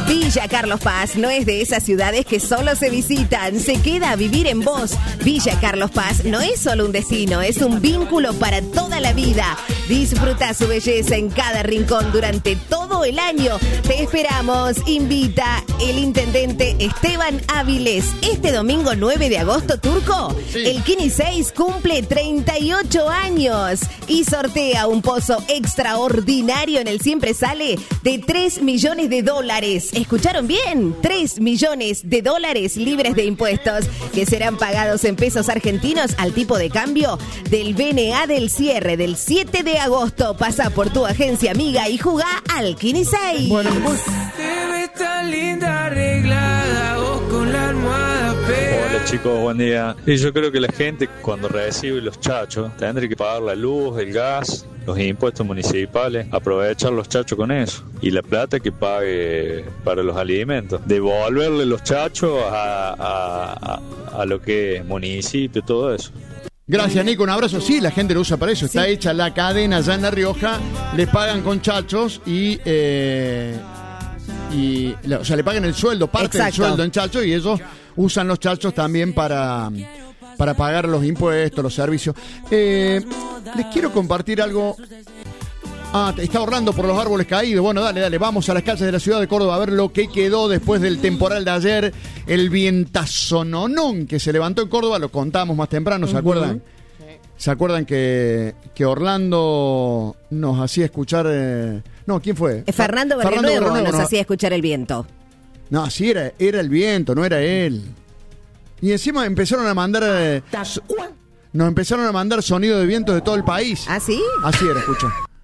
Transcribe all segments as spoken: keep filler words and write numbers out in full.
Villa Carlos Paz no es de esas ciudades que solo se visitan, se queda a vivir en vos. Villa Carlos Paz no es solo un destino, es un vínculo para toda la vida. Disfruta su belleza en cada rincón durante todo el año. Te esperamos, invita el intendente Esteban Áviles. Este domingo nueve de agosto, Turco, sí. El Kini seis cumple treinta y ocho años y sortea un pozo extraordinario en el Siempre Sale de tres millones de dólares. ¿Escucharon bien? tres millones de dólares libres de impuestos que serán pagados en pesos argentinos al tipo de cambio del B N A del cierre del siete de agosto. Pasa por tu agencia amiga y jugá al Kini seis. Bueno, pues... Te ves tan linda arreglada, vos con la almohada pegada. Hola chicos, buen día. Y yo creo que la gente cuando recibe los chachos tendría que pagar la luz, el gas, los impuestos municipales, aprovechar los chachos con eso. Y la plata que pague para los alimentos. Devolverle los chachos a, a, a, a lo que es municipio, todo eso. Gracias, Nico, un abrazo. Sí, la gente lo usa para eso. Está sí. hecha la cadena allá en La Rioja. Les pagan con chachos y... Eh, y o sea, le pagan el sueldo, parte Exacto. del sueldo en chachos, y ellos usan los chachos también para, para pagar los impuestos, los servicios. Eh, les quiero compartir algo. Ah, está ahorrando por los árboles caídos. Bueno, dale, dale, vamos a las calles de la ciudad de Córdoba a ver lo que quedó después del temporal de ayer. El vientazononón que se levantó en Córdoba, lo contamos más temprano, ¿se uh-huh. acuerdan? Sí. ¿Se acuerdan que, que Orlando nos hacía escuchar... Eh... No, ¿quién fue? Eh, Fernando Berrenuevo nos no. hacía escuchar el viento. No, sí, era, era el viento, no era él. Y encima empezaron a mandar... Eh, so, nos empezaron a mandar sonido de viento de todo el país. ¿Ah, sí? Así era, escucha.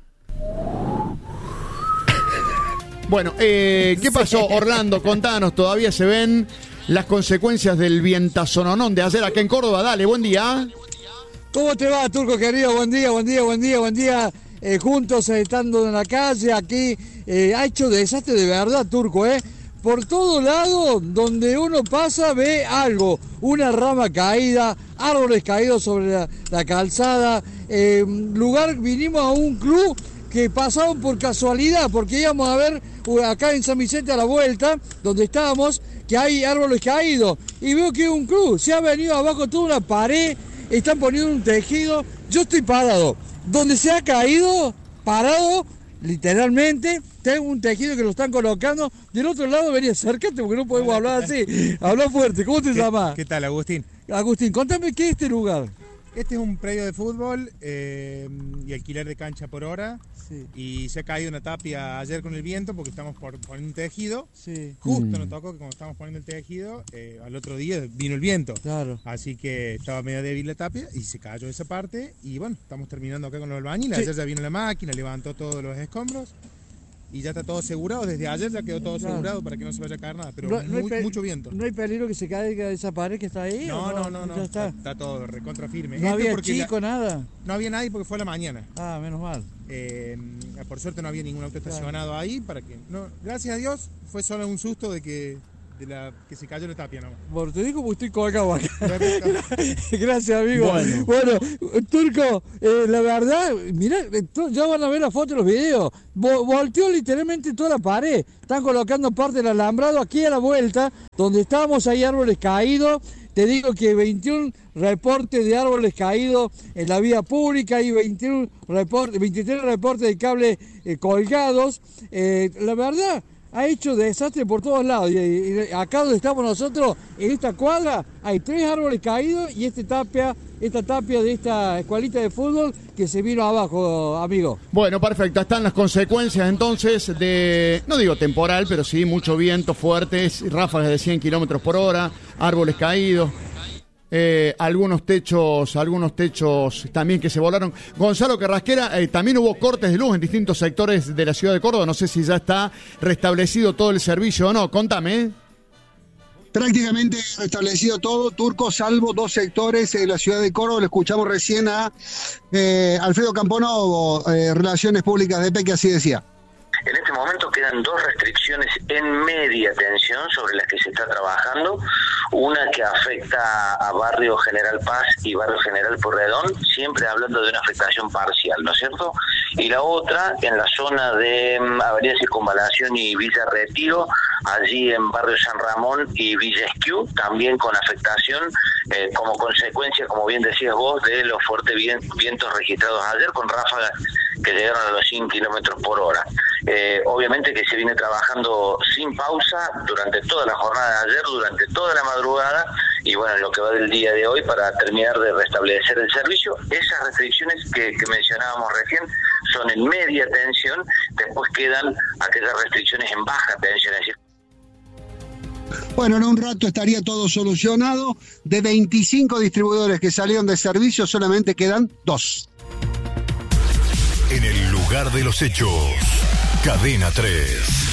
Bueno, eh, ¿qué pasó, Orlando? Contanos, ¿todavía se ven las consecuencias del vientazononón de ayer acá en Córdoba? Dale, buen día. ¿Cómo te va, Turco querido? Buen día, buen día, buen día, buen día. Eh, juntos, eh, estando en la calle, aquí, eh, ha hecho desastre de verdad, Turco, ¿eh? Por todo lado, donde uno pasa, ve algo. Una rama caída, árboles caídos sobre la, la calzada. Eh, lugar, vinimos a un club que pasaron por casualidad, porque íbamos a ver acá en San Vicente a la vuelta, donde estábamos, que hay árboles caídos. Y veo que es un club, se ha venido abajo toda una pared, están poniendo un tejido. Yo estoy parado. Donde se ha caído, parado, literalmente, tengo un tejido que lo están colocando. Del otro lado venía, acércate porque no podemos hablar así. Habla fuerte, ¿cómo te llamas? ¿Qué tal, Agustín? Agustín, contame qué es este lugar. Este es un predio de fútbol eh, y alquiler de cancha por hora. Sí. Y se ha caído una tapia ayer con el viento porque estamos por poniendo un tejido. Sí. Justo mm. nos tocó que cuando estábamos poniendo el tejido, eh, al otro día vino el viento. Claro. Así que estaba medio débil la tapia y se cayó esa parte. Y bueno, estamos terminando acá con los albañiles. Sí. Ayer ya vino la máquina, levantó todos los escombros. Y ya está todo asegurado, desde ayer ya quedó todo claro. asegurado para que no se vaya a caer nada, pero no, no muy, pe- mucho viento. ¿No hay peligro que se caiga esa pared que está ahí? No, no, no, no, no, ya está. Está, está todo recontra firme. No Esto había chico, la, nada. No había nadie porque fue a la mañana. Ah, menos mal. Eh, por suerte no había ningún auto estacionado claro. ahí, para que no, gracias a Dios fue solo un susto de que de la que se cayó la tapia, ¿no? Bueno, te digo porque estoy colgado acá. Gracias, amigo. Bueno, bueno Turco, eh, la verdad, mirá, ya van a ver la foto y los videos. Vo- volteó literalmente toda la pared. Están colocando parte del alambrado aquí a la vuelta, donde estábamos, hay árboles caídos. Te digo que veintiún reportes de árboles caídos en la vía pública y veintiún reportes, veintitrés reportes de cables eh, colgados. Eh, la verdad, ha hecho desastre por todos lados. Y, y acá donde estamos nosotros, en esta cuadra, hay tres árboles caídos y este tapia, esta tapia de esta escuelita de fútbol que se vino abajo, amigo. Bueno, perfecto. Están las consecuencias entonces de, no digo temporal, pero sí mucho viento, fuertes, ráfagas de cien kilómetros por hora, árboles caídos. Eh, algunos techos, algunos techos también que se volaron. Gonzalo Carrasquera, eh, también hubo cortes de luz en distintos sectores de la ciudad de Córdoba. No sé si ya está restablecido todo el servicio o no. Contame. ¿eh? Prácticamente restablecido todo, Turco, salvo dos sectores de la ciudad de Córdoba. Le escuchamos recién a eh, Alfredo Camponovo, eh, Relaciones Públicas de E P E, que así decía. En este momento quedan dos restricciones en media tensión sobre las que se está trabajando. Una que afecta a Barrio General Paz y Barrio General Porredón, siempre hablando de una afectación parcial, ¿no es cierto? Y la otra en la zona de um, Avenida Circunvalación y Villa Retiro, allí en Barrio San Ramón y Villa Esquiú, también con afectación eh, como consecuencia, como bien decías vos, de los fuertes vientos registrados ayer, con ráfagas que llegaron a los cien kilómetros por hora. Eh, obviamente que se viene trabajando sin pausa durante toda la jornada de ayer, durante toda la madrugada, y bueno, lo que va del día de hoy para terminar de restablecer el servicio. Esas restricciones que, que mencionábamos recién son en media tensión, después quedan aquellas restricciones en baja tensión, es decir, bueno, en un rato estaría todo solucionado. De veinticinco distribuidores que salieron de servicio, solamente quedan dos. En el lugar de los hechos, Cadena tres.